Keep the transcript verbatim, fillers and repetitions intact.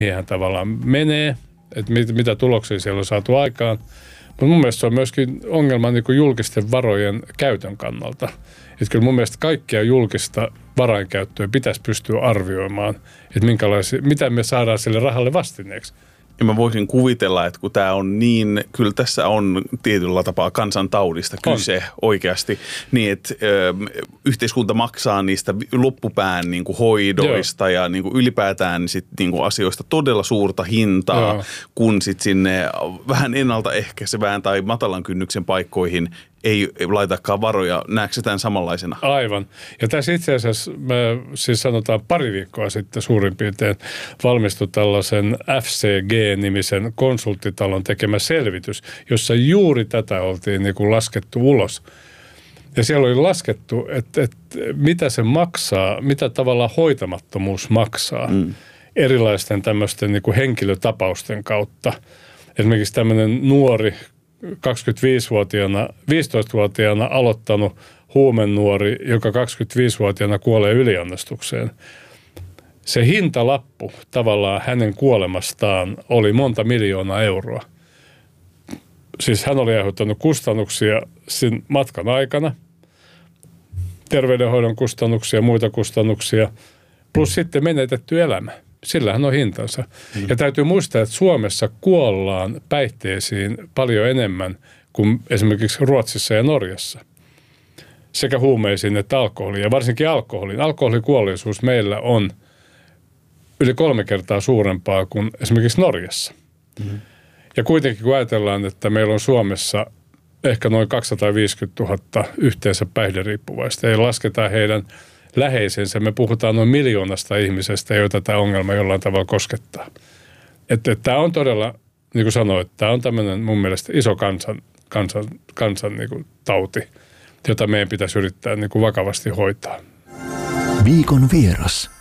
ihan tavallaan menee, että mit, mitä tuloksia siellä on saatu aikaan. Mutta mun mielestä se on myöskin ongelma niin kuin julkisten varojen käytön kannalta. Että kyllä mun mielestä kaikkia julkista varainkäyttöä pitäisi pystyä arvioimaan, että minkälaisia, mitä me saadaan sille rahalle vastineeksi. Ja mä voisin kuvitella, että kun tämä on niin, kyllä tässä on tietyllä tapaa kansantaudista kyse on. Oikeasti, niin että ö, yhteiskunta maksaa niistä loppupään niin kuin hoidoista Joo. ja niin kuin ylipäätään sit, niin kuin asioista todella suurta hintaa, Joo. kun sitten sinne vähän ennaltaehkäisevään tai matalan kynnyksen paikkoihin ei laitakaan varoja. Näetkö tämän samanlaisena? Aivan. Ja tässä itse asiassa me siis sanotaan pari viikkoa sitten suurin piirtein valmistui tällaisen F C G-nimisen konsulttitalon tekemä selvitys, jossa juuri tätä oltiin niin kuin laskettu ulos. Ja siellä oli laskettu, että, että mitä se maksaa, mitä tavallaan hoitamattomuus maksaa mm. erilaisten tämmöisten niin kuin henkilötapausten kautta. Esimerkiksi tämmöinen nuori kaksikymmentäviisivuotiaana, viisitoistavuotiaana aloittanut huumenuori, joka kaksikymmentäviisivuotiaana kuolee yliannostukseen. Se hintalappu tavallaan hänen kuolemastaan oli monta miljoonaa euroa. Siis hän oli aiheuttanut kustannuksia sen matkan aikana, terveydenhoidon kustannuksia ja muita kustannuksia, plus sitten menetetty elämä. Sillähän on hintansa. Mm. Ja täytyy muistaa, että Suomessa kuollaan päihteisiin paljon enemmän kuin esimerkiksi Ruotsissa ja Norjassa. Sekä huumeisiin että alkoholiin. Ja varsinkin alkoholiin. Alkoholikuolleisuus meillä on yli kolme kertaa suurempaa kuin esimerkiksi Norjassa. Mm. Ja kuitenkin kun ajatellaan, että meillä on Suomessa ehkä noin kaksisataaviisikymmentätuhatta yhteensä päihderiippuvaista ja lasketaan heidän läheisensä, me puhutaan noin miljoonasta ihmisestä, joita tämä ongelma jollain tavalla koskettaa. Että, että tämä on todella, niin kuin sanoin, että tämä on tämmöinen mun mielestä iso kansan, kansan, kansan niin kuin tauti, jota meidän pitäisi yrittää niin kuin vakavasti hoitaa. Viikon vieras.